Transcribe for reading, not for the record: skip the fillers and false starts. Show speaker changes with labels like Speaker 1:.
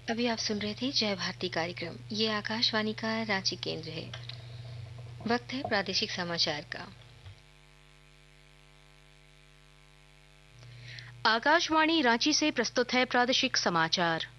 Speaker 1: अभी आप सुन रहे थे जय भारती कार्यक्रम। ये आकाशवाणी का रांची केंद्र है। वक्त है प्रादेशिक समाचार का।
Speaker 2: आकाशवाणी रांची से प्रस्तुत है प्रादेशिक समाचार।